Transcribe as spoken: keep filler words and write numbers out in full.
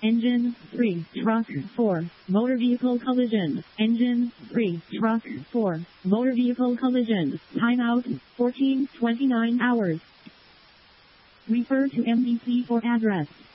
Engine three, truck four, motor vehicle collision. Engine three, truck four, motor vehicle collision. Timeout fourteen twenty-nine hours. Refer to M D C for address.